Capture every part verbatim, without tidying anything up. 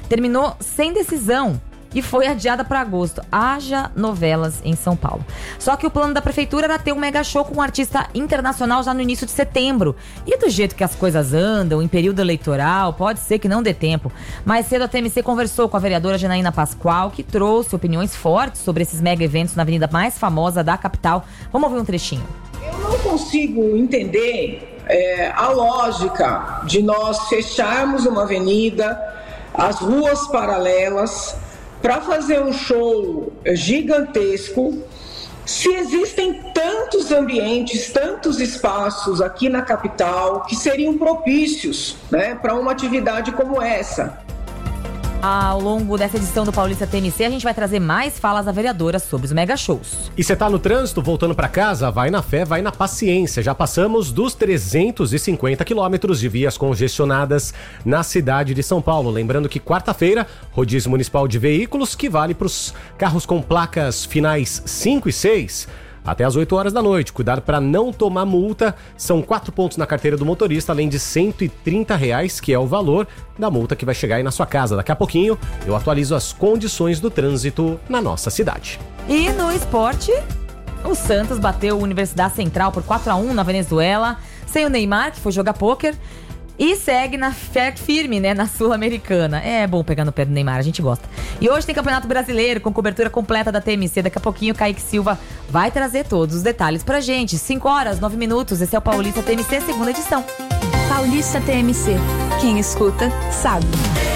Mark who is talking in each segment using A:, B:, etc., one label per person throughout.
A: terminou sem decisão e foi adiada para agosto. Haja novelas em São Paulo. Só que o plano da prefeitura era ter um mega show com um artista internacional já no início de setembro. E do jeito que as coisas andam, em período eleitoral, pode ser que não dê tempo. Mais cedo a T M C conversou com a vereadora Janaína Pascoal, que trouxe opiniões fortes sobre esses mega eventos na avenida mais famosa da capital. Vamos ouvir um trechinho.
B: Eu não consigo entender é, a lógica de nós fecharmos uma avenida, as ruas paralelas, para fazer um show gigantesco, se existem tantos ambientes, tantos espaços aqui na capital que seriam propícios, né, para uma atividade como essa.
A: Ao longo dessa edição do Paulista T M C, a gente vai trazer mais falas da vereadora sobre os mega shows.
C: E você tá no trânsito, voltando pra casa, vai na fé, vai na paciência. Já passamos dos trezentos e cinquenta quilômetros de vias congestionadas na cidade de São Paulo. Lembrando que quarta-feira, rodízio municipal de veículos, que vale pros carros com placas finais cinco e seis. Até às oito horas da noite. Cuidado para não tomar multa. São quatro pontos na carteira do motorista, além de cento e trinta reais, que é o valor da multa que vai chegar aí na sua casa. Daqui a pouquinho eu atualizo as condições do trânsito na nossa cidade.
A: E no esporte, o Santos bateu a Universidade Central por quatro a um na Venezuela, sem o Neymar, que foi jogar pôquer. E segue na fé firme, né, na Sul-Americana. É bom pegar no pé do Neymar, a gente gosta. E hoje tem Campeonato Brasileiro com cobertura completa da T M C. Daqui a pouquinho o Kaique Silva vai trazer todos os detalhes pra gente. cinco horas, nove minutos. Esse é o Paulista T M C, segunda edição.
D: Paulista T M C. Quem escuta, sabe.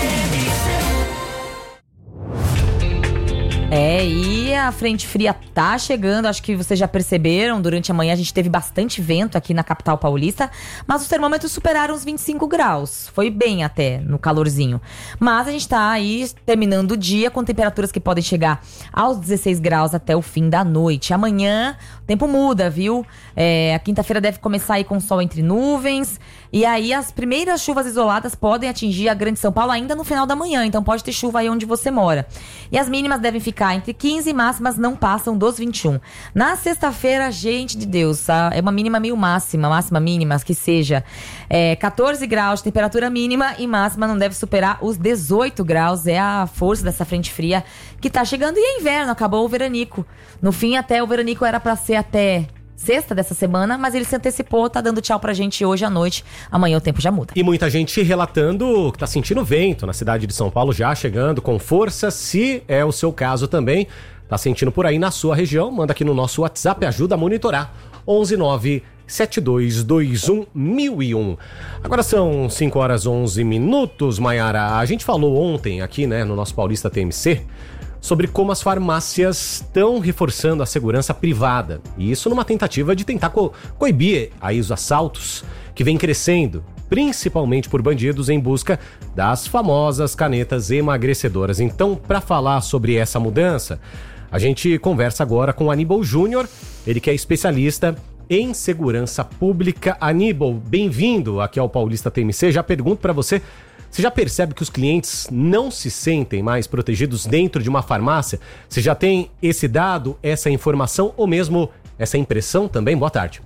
A: É, e a frente fria tá chegando, acho que vocês já perceberam, durante a manhã a gente teve bastante vento aqui na capital paulista, mas os termômetros superaram os vinte e cinco graus, foi bem até no calorzinho. Mas a gente tá aí terminando o dia com temperaturas que podem chegar aos dezesseis graus até o fim da noite. Amanhã o tempo muda, viu? É, a quinta-feira deve começar aí com sol entre nuvens, e aí as primeiras chuvas isoladas podem atingir a Grande São Paulo ainda no final da manhã, então pode ter chuva aí onde você mora. E as mínimas devem ficar entre quinze, máximas não passam dos vinte e um. Na sexta-feira, gente de Deus, é uma mínima meio máxima, máxima mínima, que seja é, catorze graus de temperatura mínima e máxima não deve superar os dezoito graus. É a força dessa frente fria que tá chegando. E é inverno, acabou o veranico. No fim, até o veranico era pra ser até sexta dessa semana, mas ele se antecipou, tá dando tchau pra gente hoje à noite. Amanhã o tempo já muda.
C: E muita gente relatando que tá sentindo vento na cidade de São Paulo, já chegando com força. Se é o seu caso também, tá sentindo por aí na sua região, manda aqui no nosso WhatsApp, ajuda a monitorar. onze nove sete dois dois um mil e um. Agora são cinco horas e onze minutos, Maiara. A gente falou ontem aqui, né, no nosso Paulista T M C, sobre como as farmácias estão reforçando a segurança privada. E isso numa tentativa de tentar co- coibir aí os assaltos que vem crescendo, principalmente por bandidos em busca das famosas canetas emagrecedoras. Então, para falar sobre essa mudança, a gente conversa agora com o Aníbal Júnior, ele que é especialista em segurança pública. Aníbal, bem-vindo aqui ao Paulista T M C. Já pergunto para você, você já percebe que os clientes não se sentem mais protegidos dentro de uma farmácia? Você já tem esse dado, essa informação ou mesmo essa impressão também? Boa tarde.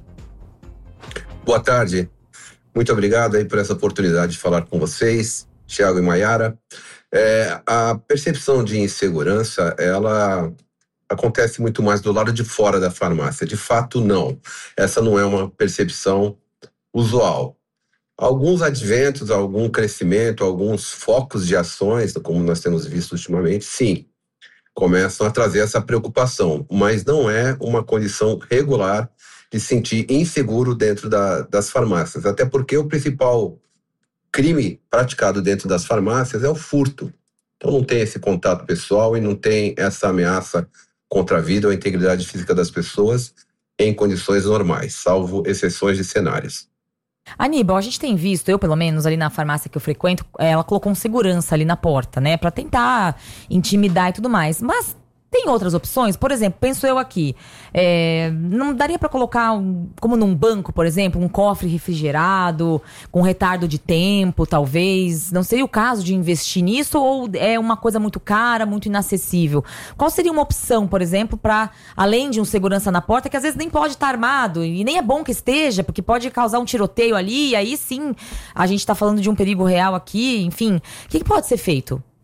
E: Boa tarde. Muito obrigado aí por essa oportunidade de falar com vocês, Thiago e Maiara. É, a percepção de insegurança, ela acontece muito mais do lado de fora da farmácia. De fato, não. Essa não é uma percepção usual. Alguns adventos, algum crescimento, alguns focos de ações, como nós temos visto ultimamente, sim, começam a trazer essa preocupação, mas não é uma condição regular de se sentir inseguro dentro da, das farmácias, até porque o principal crime praticado dentro das farmácias é o furto. Então não tem esse contato pessoal e não tem essa ameaça contra a vida ou a integridade física das pessoas em condições normais, salvo exceções de cenários.
A: Aníbal, a gente tem visto, eu pelo menos ali na farmácia que eu frequento, ela colocou um segurança ali na porta, né, pra tentar intimidar e tudo mais, mas tem outras opções? Por exemplo, penso eu aqui, é, não daria pra colocar, um, como num banco, por exemplo, um cofre refrigerado, com retardo de tempo, talvez? Não seria o caso de investir nisso ou é uma coisa muito cara, muito inacessível? Qual seria uma opção, por exemplo, pra, além de um segurança na porta, que às vezes nem pode estar armado, e nem é bom que esteja, porque pode causar um tiroteio ali, e aí sim, a gente tá falando de um perigo real aqui, enfim. O que, que pode ser feito?